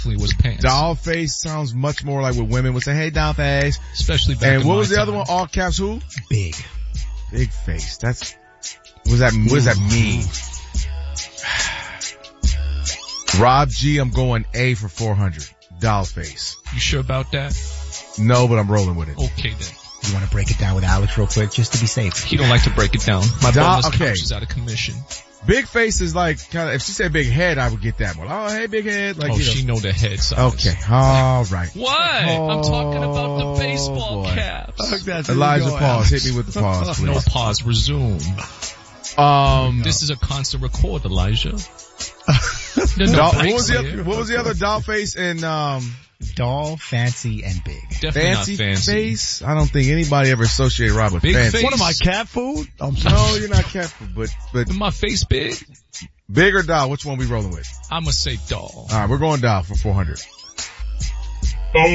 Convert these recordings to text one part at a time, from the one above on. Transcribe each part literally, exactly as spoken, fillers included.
was pants. Doll face sounds much more like what women would say, hey, doll face. Especially back And in what my was the time. other one? All caps who? Big. Big face. That's, what does that, what does that mean? Rob G, I'm going A for four hundred. Doll face. You sure about that? No, but I'm rolling with it. Okay then. You want to break it down with Alex real quick just to be safe? He don't like to break it down. My Doll- bonus okay. couch is out of commission. Big face is like, kind of, if she said big head, I would get that one. Oh, hey, big head. Like, Oh, you know. she know the head size. Okay. All right. What? I'm talking about the Oh, baseball boy. caps. That's Elijah, pause. Hit me with the pause, No please. pause. Resume. Um, This is a constant record, Elijah. There's no doll, what breaks was the here. other, what was the other doll face and, um, Doll, fancy, and big. Definitely fancy, not fancy. face? I don't think anybody ever associated Rob with Big fancy. face. What am I, cat food? I'm sorry. No, you're not careful, but, but Is my face big? big or doll, which one we rolling with? I'm gonna say doll. Alright, we're going doll for four hundred. Oh, yeah.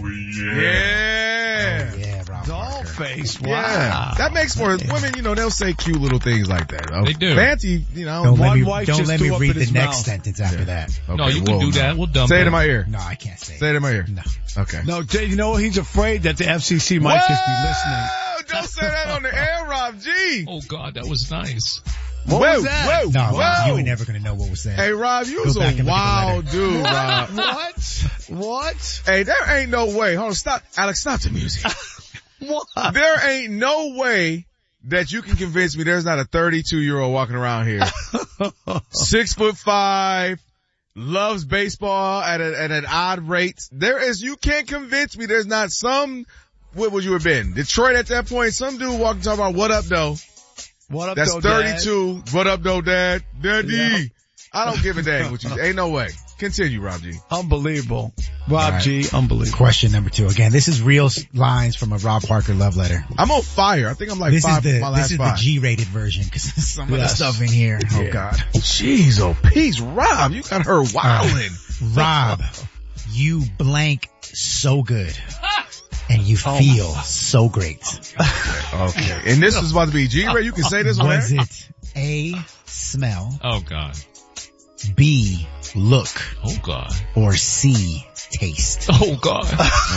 Yeah. Oh, yeah, Rob Doll Parker. face. Wow. Yeah. That makes more, women, you know, they'll say cute little things like that. though. They do. Fancy, you know. Don't let One me, wife don't just let me threw up read in the his next mouth. sentence after that. Okay, No, you can whoa, do no. that. We'll dump Say it. it in my ear. No, I can't say Say it. it in my ear. No. Okay. No, Jay, you know what? He's afraid that the F C C might Whoa! just be listening. Don't say that on the air, Rob G. Oh God, that was nice. What whoa, was that? whoa, No, whoa. you were never going to know what was said. Hey, Rob, you Go was back a and look at the wild dude, Rob. What? What? Hey, there ain't no way. Hold on, stop. Alex, stop the music. What? There ain't no way that you can convince me there's not a thirty-two year old walking around here. Six foot five, loves baseball at, a, at an odd rate. There is, you can't convince me there's not some, what would you have been? Detroit at that point, some dude walking talking about what up though. What up, That's though, Dad? thirty-two. What up though, Dad? Daddy. Yeah. I don't give a dang what you, ain't no way. Continue, Rob G. Unbelievable. Rob right. G, unbelievable. Question number two. Again, this is real s- lines from a Rob Parker love letter. I'm on fire. I think I'm like This five, is the my this last is five. the G-rated version because some of Yes. the stuff in here. Oh Yeah. God, Jeez, oh, peace, Rob, you got her wildin'. Rob, you blank so good, and you Oh, feel so great. Okay, and this is about to be G-Ray. You can say this on Was air. it A, smell, Oh God. B, look, Oh God. or C, taste? Oh God.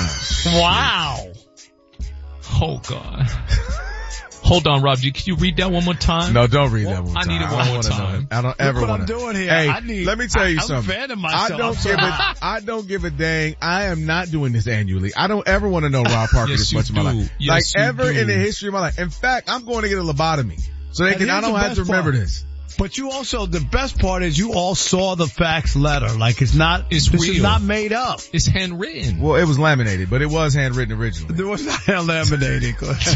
Wow. Oh God. Hold on, Rob G. Can you read that one more time? No, don't read that one. I need it time. one I don't more wanna know time. it. I don't ever Look what want I'm to. doing here. Hey, I need, let me tell you I, I'm something. fanning myself. I don't I'm give sorry. a, I don't give a dang. I am not doing this annually. I don't ever want to know Rob Parker Yes, this you much in my do. life. Yes, like you ever do. in the history of my life. In fact, I'm going to get a lobotomy. So they And can, I here's don't the have to best remember part. this. But you also, the best part is you all saw the fax letter. Like it's not, It's this is real. not made up. It's handwritten. Well, it was laminated, but it was handwritten originally. There was not laminated.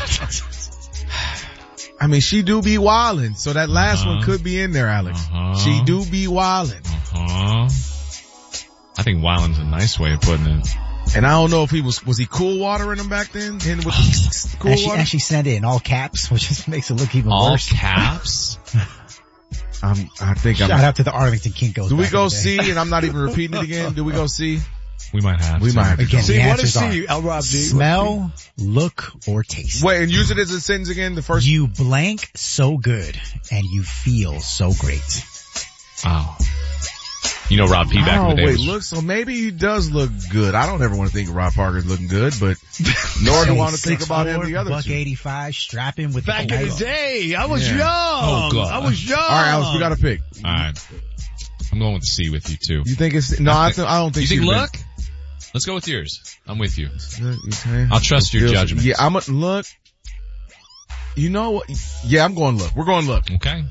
I mean, she do be wildin', so that last Uh-huh. one could be in there, Alex. Uh-huh. She do be wildin'. Huh? I think wilding's a nice way of putting it. And I don't know if he was, was he cool watering them back then? Hitting with the cool And she, water? and she sent it in all caps, which just makes it look even All worse. caps? I'm, I think Shout I'm, out to the Arlington Kinkos. do we back go in the day. C and I'm not even repeating it again? Do we go C? We might have We to. might have to Again, go. See, the what is answers C? are L. Rob G. smell, look, or taste. Wait, and use it as a sentence again, the first. You blank so good, and you feel so great. Oh. You know Rob P back oh, in the day wait, was, look, so maybe he does look good. I don't ever want to think Rob Parker's looking good, but nor do I want to think about him the other Buck two. eighty-five, strapping with Back the in the day, I was Yeah. young. Oh, God. I was young. All right, Alex, we got to pick. alright. I'm going with C with you too. You think it's, no, I, th- I don't think You think she's been- look? Let's go with yours. I'm with you. Okay. I'll trust your judgment. Yeah, I'm a, look. You know what? Yeah, I'm going look. We're going look. Okay.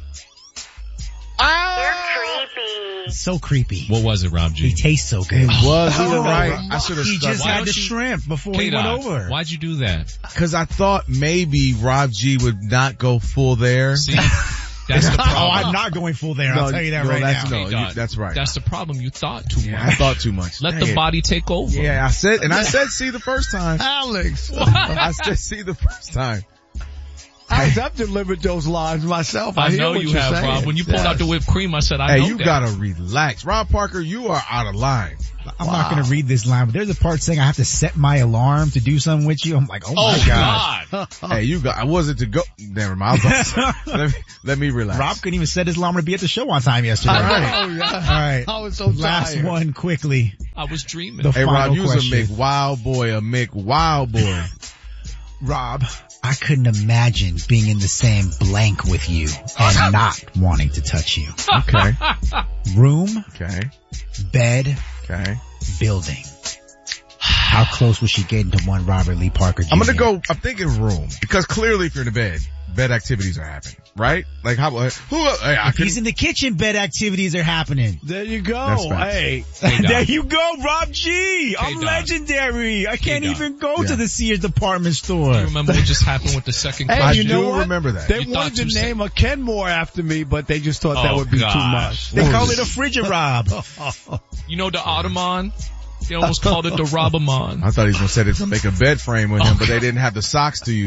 so creepy. What was it, Rob G? He tastes so good. It was, we were Oh, right. I should have He stuck. just Why had don't the you- shrimp before he went K-Dot, over. Why'd you do that? Cause I thought maybe Rob G would not go full there. See? That's the problem. Oh, I'm not going full there. I'll No, tell you that no, right that's now. no. K-Dot. you- that's right. That's the problem. You thought too Yeah, I much. thought too much. Let Dang the it. body take over. Yeah, I said, and I said see the first time. Alex. I said see the first time. I've, I've delivered those lines myself. I, I hear know what you you're have, saying. Rob. When you pulled Yes. out the whipped cream, I said, I Hey, know you that. gotta relax. Rob Parker, you are out of line. I'm not going to read this line, but there's a part saying I have to set my alarm to do something with you. I'm like, oh my Oh, God. God. Hey, you got, I wasn't to go, never mind. I was about to say, let me, let me relax. Rob couldn't even set his alarm to be at the show on time yesterday. I Right. know, yeah. All right. I was so Last tired. one quickly. I was dreaming. The Hey, final Rob, you was a question. Mick Wild Boy, a Mick Wild Boy. Rob, I couldn't imagine being in the same blank with you and not wanting to touch you. Okay, Room, okay, bed, okay. building. How close was she getting to one Robert Lee Parker Junior? I'm gonna go, I'm thinking room. Because clearly if you're in the bed, bed activities are happening, right? Like how, who, hey, I If he's couldn't- in the kitchen, bed activities are happening. There you That's go. facts. Hey. Hey, There Doc. you go, Rob G. I'm Doc. legendary. I can't Doc. even go Yeah. to the Sears department store. You remember what just happened with the second Hey, question? I you know do what? remember that. They You wanted thought to you name a Kenmore after me, but they just thought that Oh, would be gosh. too much. They call it a frigid Rob. You know the Ottoman? They almost called it the Robamon. I thought he was gonna set it to make a bed frame with him, but they didn't have the socks to use.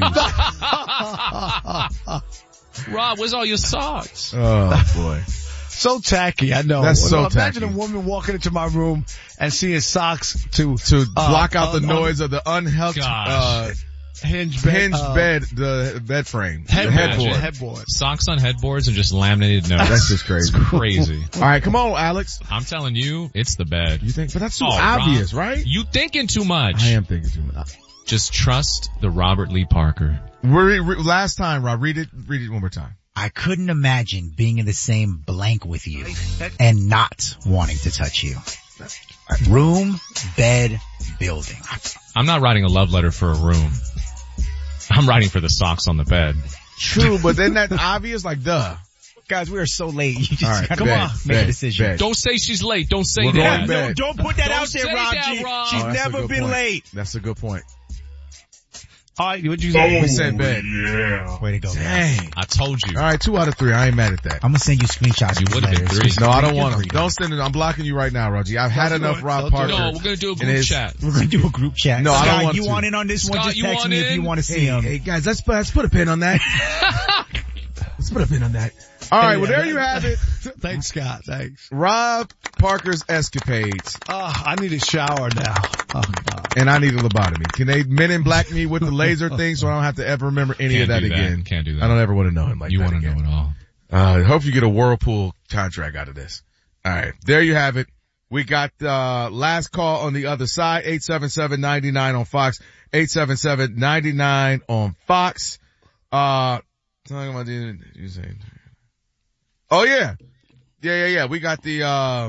Rob, where's all your socks? Oh boy. So tacky, I know. That's so Imagine tacky. a woman walking into my room and seeing socks to To uh, block out uh, the noise of the unhelped, Gosh. uh, hinge bed, hinged uh, bed, the bed frame, the headboard. headboard. headboard. Socks on headboards and just laminated notes. That's just crazy. It's crazy. All right, come on, Alex. I'm telling you, it's the bed. You think, but that's too Oh, obvious, Rob, right? You thinking too much. I am thinking too much. Just trust the Robert Lee Parker. Re- re- last time, Rob, read it, read it one more time. I couldn't imagine being in the same blank with you and not wanting to touch you. Room, bed, building. I'm not writing a love letter for a room. I'm writing for the socks on the bed. True, but then that's obvious, like, duh. Guys, we are so late. You just All right, gotta bed, make bed, a decision. bed. Don't say she's late. Don't say We're that. going back. No, don't put that Don't out there, say Rob that, G. Rob. She's Oh, that's a never good been point. late. That's a good point. All right, what'd you say? We said bed. Yeah. Way to go, guys. Dang. I told you. All right, two out of three. I ain't mad at that. I'm gonna send you screenshots. You of these would've been letters. three. No, I don't want them. Read Don't send it. I'm blocking you right now, Roger. I've had Don't do enough it. Rob Don't do Parker. it. No, we're gonna do a And group it's- chat. We're gonna do a group chat. No, I Scott, don't want you to. want in on this one? Scott, Just you text want me if in? you want to see Hey, him. hey guys, let's let's put a pin on that. Let's put a pin on that. All right, well there you have it. Thanks, Scott. Thanks. Rob Parker's escapades, Oh, I need a shower now. Oh, God. and I need a lobotomy. Can they Men in Black me with the laser thing so I don't have to ever remember any Can't of that do that. again? Can't do that. I don't ever want to know him like You that want to again. know it all. Uh, hope you get a Whirlpool contract out of this. All right, there you have it. We got uh last call on the other side, eight seven seven, nine nine on Fox, eight seven seven, nine nine on Fox. Uh, talking about the, you say, oh yeah. Yeah, yeah, yeah. We got the, uh,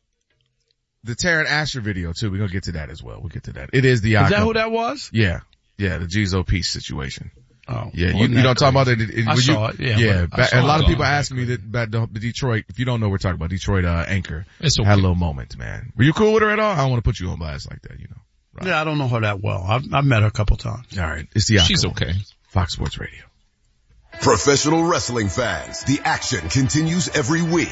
the Taryn Asher video too. We're gonna get to that as well. We'll get to that. It is the, Is that who that was? yeah. Yeah, the Jizo Peace situation. Oh, Yeah, you, wasn't you that don't talk about it. crazy? it- I when you- saw it. Yeah, yeah. but I ba- saw and a lot it. of people Oh, ask me that, about the, the Detroit. If you don't know, we're talking about Detroit uh, anchor. It's Had a okay. little moment, man. Were you cool with her at all? I don't want to put you on blast like that, you know. Right. Yeah, I don't know her that well. I've, I've met her a couple times. All right, it's the She's Aqua. okay. Fox Sports Radio. Professional wrestling fans, the action continues every week.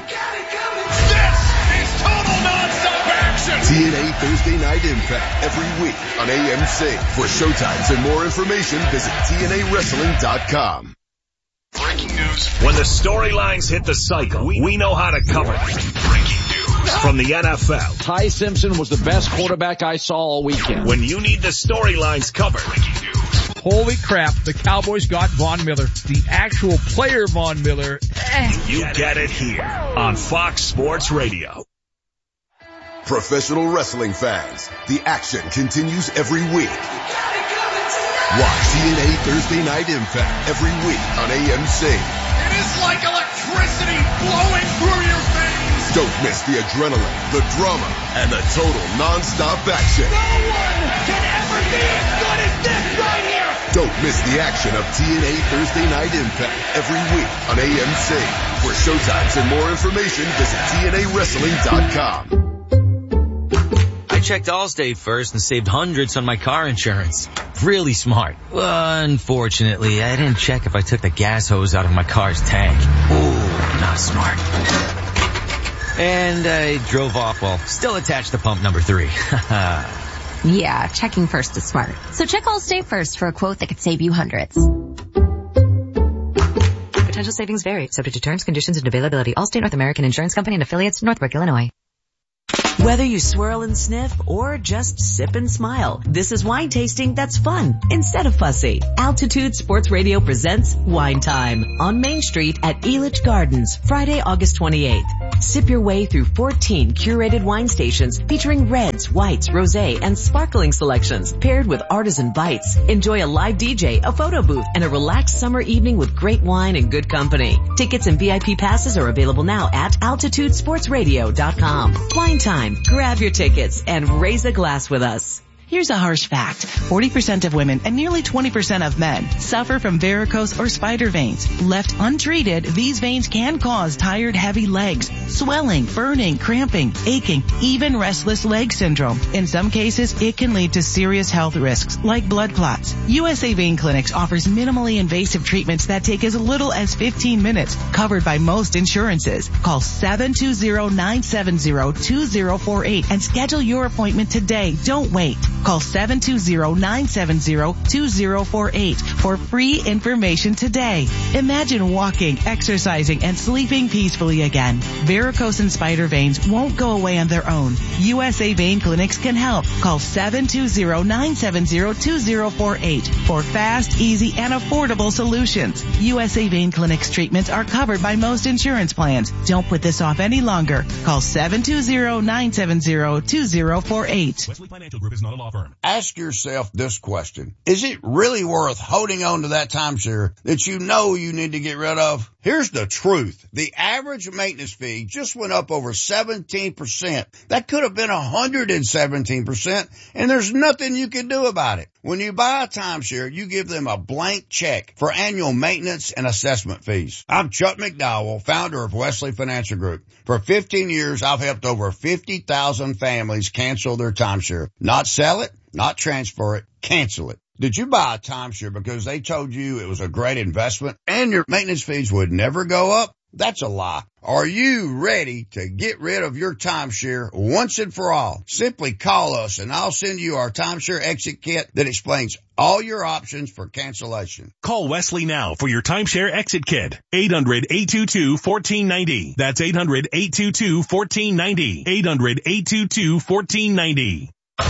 This is total non-stop action. T N A Thursday Night Impact every week on A M C. For showtimes and more information, visit T N A wrestling dot com. Breaking news. When the storylines hit the cycle, we, we know how to cover them. Breaking news. From the N F L, Ty Simpson was the best quarterback I saw all weekend. when you need the storylines covered, Breaking news. Holy crap, the Cowboys got Von Miller. The actual player Von Miller. you get it here on Fox Sports Radio. Professional wrestling fans, the action continues every week. Watch T N A Thursday Night Impact every week on A M C. It is like electricity blowing through your veins. Don't miss the adrenaline, the drama, and the total non-stop action. No one can ever be as good as this right here. Don't miss the action of T N A Thursday Night Impact every week on A M C. For showtimes and more information, visit T N A wrestling dot com. I checked Allstate first and saved hundreds on my car insurance. Really smart. Unfortunately, I didn't check if I took the gas hose out of my car's tank. Ooh, not smart. And I drove off while still attached to pump number three. Yeah, checking first is smart. So check Allstate first for a quote that could save you hundreds. Potential savings vary, subject to terms, conditions, and availability. Allstate North American Insurance Company and affiliates, Northbrook, Illinois. Whether you swirl and sniff or just sip and smile, this is wine tasting that's fun instead of fussy. Altitude Sports Radio presents Wine Time on Main Street at Elitch Gardens, Friday, August twenty-eighth. Sip your way through fourteen curated wine stations featuring reds, whites, rosé, and sparkling selections paired with artisan bites. Enjoy a live D J, a photo booth, and a relaxed summer evening with great wine and good company. Tickets and V I P passes are available now at altitude sports radio dot com. Wine Time. Grab your tickets and raise a glass with us. Here's a harsh fact. forty percent of women and nearly twenty percent of men suffer from varicose or spider veins. Left untreated, these veins can cause tired, heavy legs, swelling, burning, cramping, aching, even restless leg syndrome. In some cases, it can lead to serious health risks like blood clots. U S A Vein Clinics offers minimally invasive treatments that take as little as fifteen minutes, covered by most insurances. Call seven two zero, nine seven zero, two zero four eight and schedule your appointment today. Don't wait. Call seven two zero, nine seven zero, two zero four eight for free information today. Imagine walking, exercising, and sleeping peacefully again. Varicose and spider veins won't go away on their own. U S A Vein Clinics can help. Call seven two zero, nine seven zero, two zero four eight for fast, easy, and affordable solutions. U S A Vein Clinics treatments are covered by most insurance plans. Don't put this off any longer. Call seven two zero, nine seven zero, two zero four eight. Wesley Financial Group is not a law firm. Ask yourself this question. Is it really worth holding on to that timeshare that you know you need to get rid of? Here's the truth. The average maintenance fee just went up over seventeen percent. That could have been one hundred seventeen percent, and there's nothing you can do about it. When you buy a timeshare, you give them a blank check for annual maintenance and assessment fees. I'm Chuck McDowell, founder of Wesley Financial Group. For fifteen years, I've helped over fifty thousand families cancel their timeshare. Not sell it, not transfer it, cancel it. Did you buy a timeshare because they told you it was a great investment and your maintenance fees would never go up? That's a lie. Are you ready to get rid of your timeshare once and for all? Simply call us and I'll send you our timeshare exit kit that explains all your options for cancellation. Call Wesley now for your timeshare exit kit. eight hundred, eight two two, one four nine zero. That's eight hundred, eight two two, one four nine zero. eight hundred, eight two two, one four nine zero.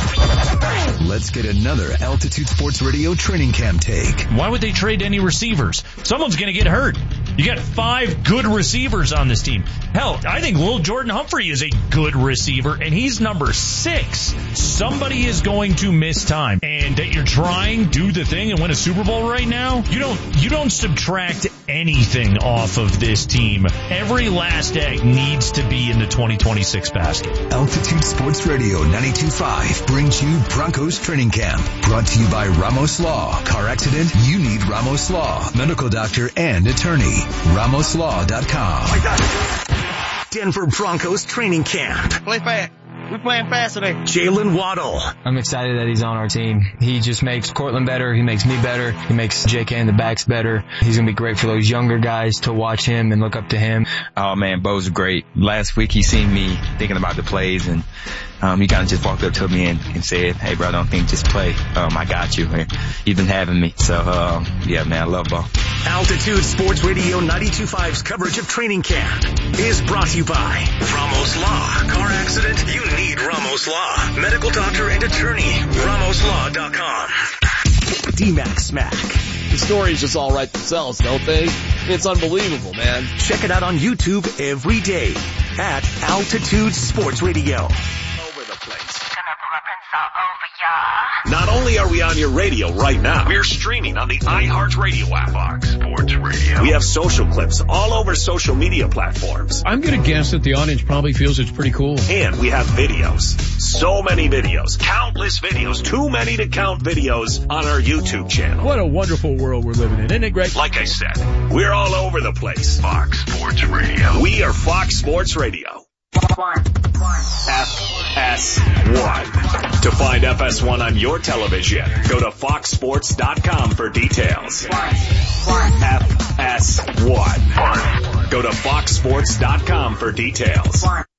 Let's get another Altitude Sports Radio training camp take. Why would they trade any receivers? Someone's going to get hurt. You got five good receivers on this team. Hell, I think Lil Jordan Humphrey is a good receiver, and he's number six. Somebody is going to miss time. And that you're trying, do the thing, and win a Super Bowl right now? You don't, you don't subtract anything off of this team. Every last egg needs to be in the twenty twenty-six basket. Altitude Sports Radio ninety-two point five brings you Broncos Training Camp. Brought to you by Ramos Law. Car accident? You need Ramos Law. Medical doctor and attorney. Ramos Law dot com. Denver Broncos Training Camp. Play fast. We're playing fast today. Jalen Waddle. I'm excited that he's on our team. He just makes Cortland better. He makes me better. He makes J K and the backs better. He's going to be great for those younger guys to watch him and look up to him. Oh, man, Bo's great. Last week he seen me thinking about the plays, and um, he kind of just walked up to me and, and said, hey, bro, don't think, just play. Um, I got you. He's been having me. So, um, yeah, man, I love Bo. Altitude Sports Radio ninety-two point five's coverage of training camp is brought to you by Ramos Law. Car accident? You need Ramos Law. Medical doctor and attorney. Ramos Law dot com. D-Mac Smack. The stories just all write themselves, don't they? It's unbelievable, man. Check it out on YouTube every day at Altitude Sports Radio. Over the place. Not only are we on your radio right now, we're streaming on the iHeartRadio app. Fox Sports Radio. We have social clips all over social media platforms. I'm going to guess that the audience probably feels it's pretty cool. And we have videos. So many videos. Countless videos. Too many to count videos on our YouTube channel. What a wonderful world we're living in. Isn't it great? Like I said, we're all over the place. Fox Sports Radio. We are Fox Sports Radio. F S one. To find F S one on your television, go to fox sports dot com for details. F S one. Go to fox sports dot com for details.